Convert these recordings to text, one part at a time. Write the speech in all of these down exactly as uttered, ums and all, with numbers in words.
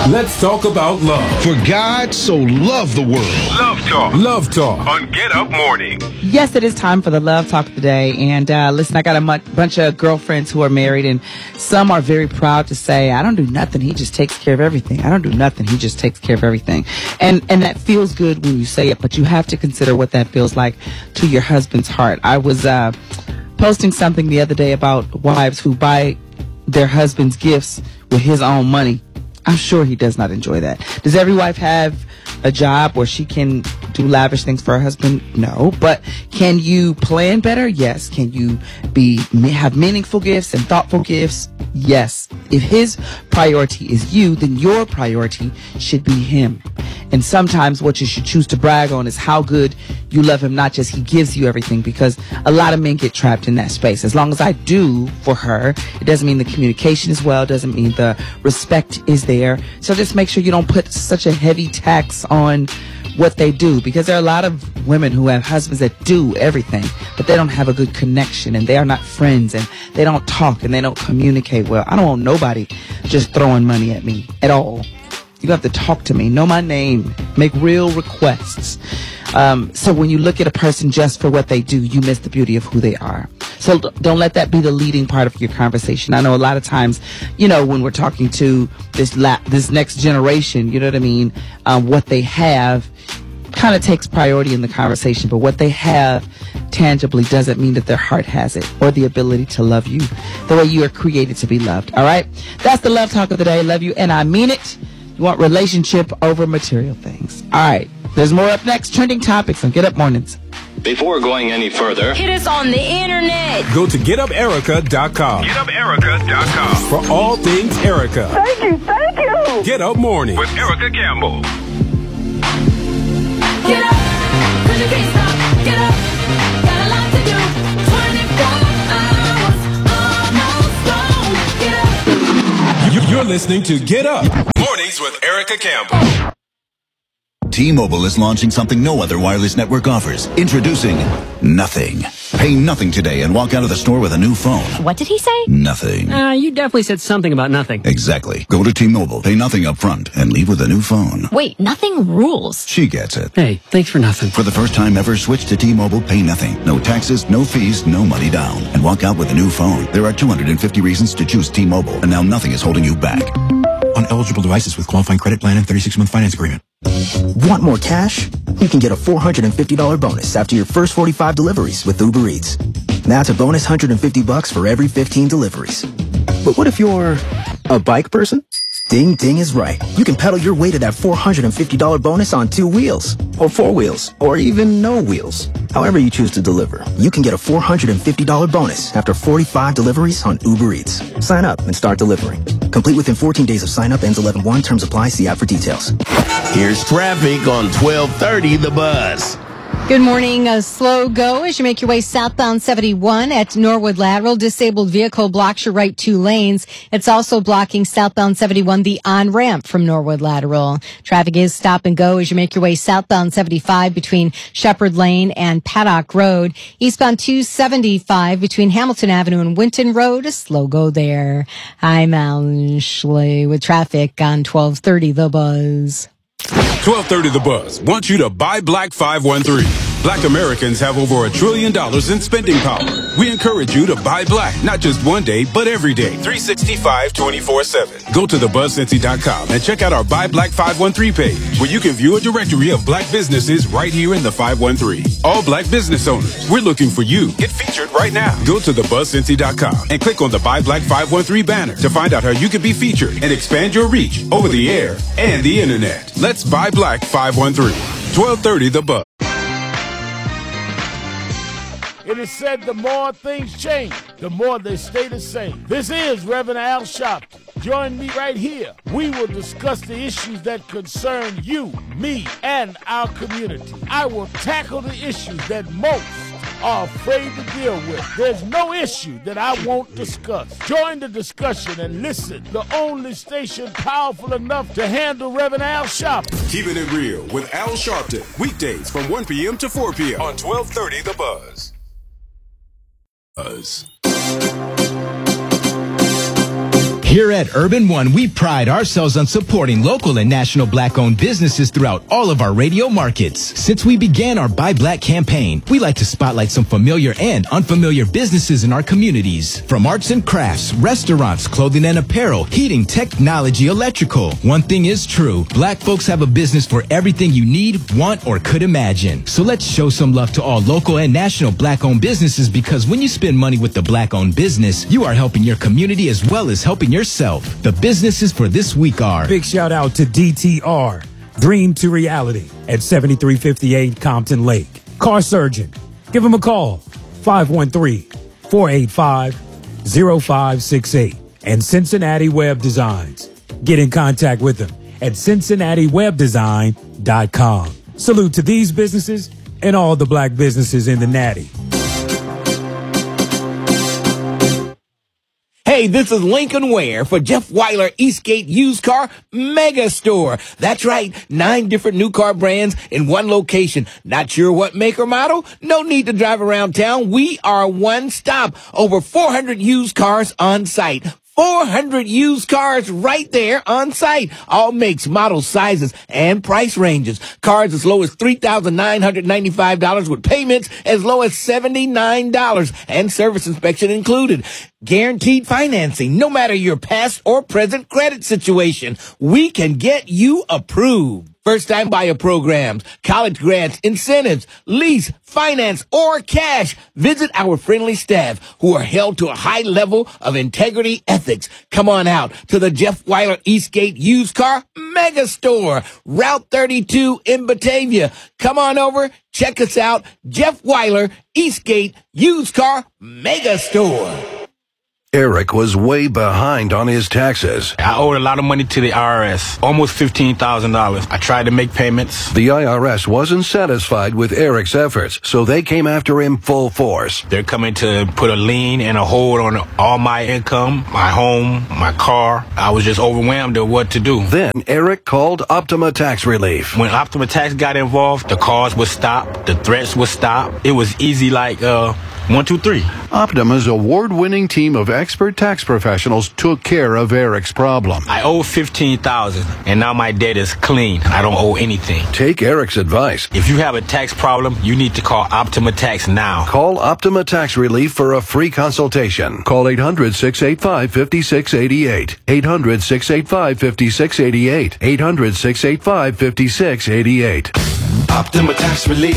Let's talk about love. For God so loved the world. Love Talk. Love Talk. On Get Up Morning. Yes, it is time for the Love Talk today. And uh, listen, I got a mu- bunch of girlfriends who are married, and some are very proud to say, I don't do nothing. He just takes care of everything. I don't do nothing. He just takes care of everything. And and that feels good when you say it, but you have to consider what that feels like to your husband's heart. I was uh, posting something the other day about wives who buy their husband's gifts with his own money. I'm sure he does not enjoy that. Does every wife have a job where she can do lavish things for her husband? No. But can you plan better? Yes. Can you be have meaningful gifts and thoughtful gifts? Yes. If his priority is you, then your priority should be him. And sometimes what you should choose to brag on is how good you love him, not just he gives you everything, because a lot of men get trapped in that space. As long as I do for her, it doesn't mean the communication is well, doesn't mean the respect is there. So just make sure you don't put such a heavy tax on what they do, because there are a lot of women who have husbands that do everything, but they don't have a good connection, and they are not friends, and they don't talk, and they don't communicate well. I don't want nobody just throwing money at me at all. You have to talk to me, know my name, make real requests. Um, so when you look at a person just for what they do, you miss the beauty of who they are. So don't let that be the leading part of your conversation. I know a lot of times, you know, when we're talking to this la- this next generation, you know what I mean, um, what they have kind of takes priority in the conversation, but what they have tangibly doesn't mean that their heart has it or the ability to love you the way you are created to be loved. All right? That's the Love Talk of the day. Love you, and I mean it. You want relationship over material things. All right. There's more up next. Trending topics on Get Up Mornings. Before going any further, hit us on the internet. Go to get up erica dot com. get up erica dot com. For all things Erica. Thank you, thank you. Get Up Morning. With Erica Campbell. Get up, cause you can't stop. Get up, got a lot to do. twenty-four hours, almost gone. Get up. You- You're listening to Get Up Mornings with Erica Campbell. T-Mobile is launching something no other wireless network offers. Introducing Nothing. Pay nothing today and walk out of the store with a new phone. What did he say? Nothing. Uh, you definitely said something about nothing. Exactly. Go to T-Mobile, pay nothing up front, and leave with a new phone. Wait, nothing rules. She gets it. Hey, thanks for nothing. For the first time ever, switch to T-Mobile, pay nothing. No taxes, no fees, no money down. And walk out with a new phone. There are two hundred fifty reasons to choose T-Mobile, and now nothing is holding you back. On eligible devices with qualifying credit plan and thirty-six month finance agreement. Want more cash? You can get a four hundred fifty dollars bonus after your first forty-five deliveries with Uber Eats. That's a bonus one hundred fifty bucks for every fifteen deliveries. But what if you're a bike person? Ding Ding is right. You can pedal your way to that four hundred fifty dollars bonus on two wheels, or four wheels, or even no wheels. However you choose to deliver, you can get a four hundred fifty dollars bonus after forty-five deliveries on Uber Eats. Sign up and start delivering. Complete within fourteen days of sign up. Ends eleven one. Terms apply. See app for details. Here's traffic on twelve thirty The Buzz. Good morning. A slow go as you make your way southbound seventy-one at Norwood Lateral. Disabled vehicle blocks your right two lanes. It's also blocking southbound seventy-one, the on-ramp from Norwood Lateral. Traffic is stop and go as you make your way southbound seventy-five between Shepherd Lane and Paddock Road. Eastbound two seventy-five between Hamilton Avenue and Winton Road. A slow go there. I'm Alan Schley with traffic on twelve thirty The Buzz. twelve thirty The Buzz wants you to buy Black five one three. Black Americans have over a trillion dollars in spending power. We encourage you to buy black, not just one day, but every day, three sixty-five, twenty-four seven. Go to the buzz cincy dot com and check out our Buy Black five one three page, where you can view a directory of black businesses right here in the five one three. All black business owners, we're looking for you. Get featured right now. Go to the buzz cincy dot com and click on the Buy Black five one three banner to find out how you can be featured and expand your reach over the air and the internet. Let's buy Black five one three. twelve thirty The Buzz. It is said the more things change, the more they stay the same. This is Reverend Al Sharpton. Join me right here. We will discuss the issues that concern you, me, and our community. I will tackle the issues that most are afraid to deal with. There's no issue that I won't discuss. Join the discussion and listen. The only station powerful enough to handle Reverend Al Sharpton. Keeping it real with Al Sharpton. Weekdays from one p.m. to four p.m. on twelve thirty The Buzz. Buzz. Here at Urban One, we pride ourselves on supporting local and national black-owned businesses throughout all of our radio markets. Since we began our Buy Black campaign, we like to spotlight some familiar and unfamiliar businesses in our communities. From arts and crafts, restaurants, clothing and apparel, heating, technology, electrical. One thing is true, black folks have a business for everything you need, want, or could imagine. So let's show some love to all local and national black-owned businesses, because when you spend money with the black-owned business, you are helping your community as well as helping yourself. The businesses for this week are... Big shout out to D T R, Dream to Reality at seventy-three fifty-eight Compton Lake. Car Surgeon, give them a call, five one three, four eight five, zero five six eight. And Cincinnati Web Designs. Get in contact with them at cincinnati web design dot com. Salute to these businesses and all the black businesses in the Natty. Hey, this is Lincoln Ware for Jeff Weiler Eastgate Used Car Mega Store. That's right, nine different new car brands in one location. Not sure what make or model? No need to drive around town. We are one stop. Over four hundred used cars on site. four hundred used cars right there on site. All makes, models, sizes, and price ranges. Cars as low as three thousand nine hundred ninety-five dollars with payments as low as seventy-nine dollars and service inspection included. Guaranteed financing, no matter your past or present credit situation. We can get you approved. First-time buyer programs, college grants, incentives, lease, finance, or cash. Visit our friendly staff who are held to a high level of integrity ethics. Come on out to the Jeff Weiler Eastgate Used Car Mega Store, Route thirty-two in Batavia. Come on over, check us out, Jeff Weiler Eastgate Used Car Mega Store. Eric was way behind on his taxes. I owed a lot of money to the I R S, almost fifteen thousand dollars. I tried to make payments. The I R S wasn't satisfied with Eric's efforts, so they came after him full force. They're coming to put a lien and a hold on all my income, my home, my car. I was just overwhelmed at what to do. Then Eric called Optima Tax Relief. When Optima Tax got involved, the calls would stop, the threats would stop. It was easy like, uh... One, two, three. Optima's award-winning team of expert tax professionals took care of Eric's problem. I owe fifteen thousand dollars, and now my debt is clean. I don't owe anything. Take Eric's advice. If you have a tax problem, you need to call Optima Tax now. Call Optima Tax Relief for a free consultation. Call eight hundred, six eight five, five six eight eight. eight hundred, six eight five, five six eight eight. eight hundred, six eight five, five six eight eight. Optima Tax Relief.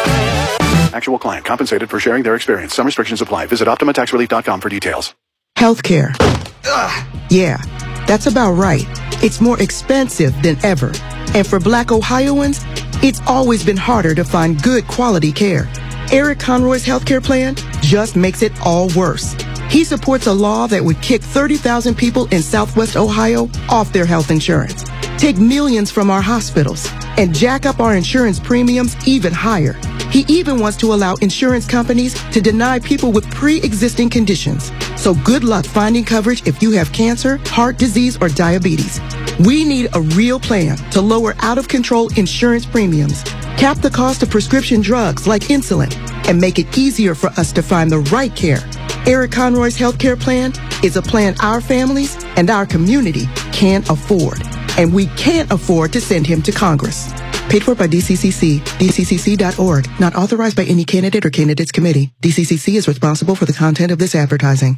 Actual client compensated for sharing their experience. Some restrictions apply. Visit optima tax relief dot com for details. Healthcare. Ugh. Yeah, that's about right. It's more expensive than ever. And for Black Ohioans, it's always been harder to find good quality care. Eric Conroy's healthcare plan just makes it all worse. He supports a law that would kick thirty thousand people in Southwest Ohio off their health insurance, take millions from our hospitals, and jack up our insurance premiums even higher. He even wants to allow insurance companies to deny people with pre-existing conditions. So good luck finding coverage if you have cancer, heart disease, or diabetes. We need a real plan to lower out-of-control insurance premiums, cap the cost of prescription drugs like insulin, and make it easier for us to find the right care. Eric Conroy's healthcare plan is a plan our families and our community can't afford. And we can't afford to send him to Congress. Paid for by D C C C, D C C C dot org. Not authorized by any candidate or candidates committee. D C C C is responsible for the content of this advertising.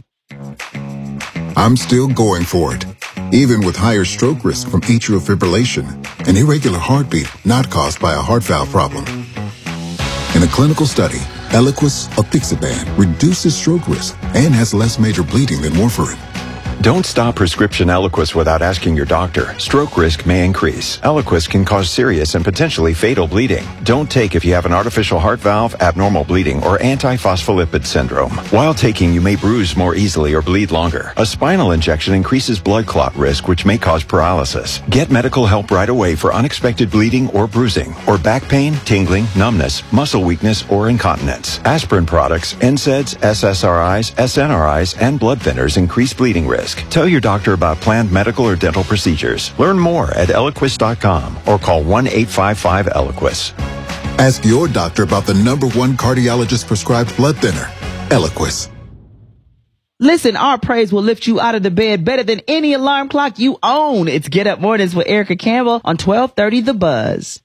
I'm still going for it, even with higher stroke risk from atrial fibrillation, an irregular heartbeat not caused by a heart valve problem. In a clinical study, Eliquis apixaban reduces stroke risk and has less major bleeding than warfarin. Don't stop prescription Eliquis without asking your doctor. Stroke risk may increase. Eliquis can cause serious and potentially fatal bleeding. Don't take if you have an artificial heart valve, abnormal bleeding, or antiphospholipid syndrome. While taking, you may bruise more easily or bleed longer. A spinal injection increases blood clot risk, which may cause paralysis. Get medical help right away for unexpected bleeding or bruising, or back pain, tingling, numbness, muscle weakness, or incontinence. Aspirin products, N SAIDs, S S R Is, S N R Is, and blood thinners increase bleeding risk. Tell your doctor about planned medical or dental procedures. Learn more at Eliquis dot com or call one eight five five Eliquis. Ask your doctor about the number one cardiologist prescribed blood thinner, Eliquis. Listen, our praise will lift you out of the bed better than any alarm clock you own. It's Get Up Mornings with Erica Campbell on twelve thirty The Buzz.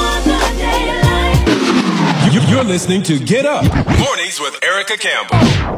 You're listening to Get Up Mornings with Erica Campbell.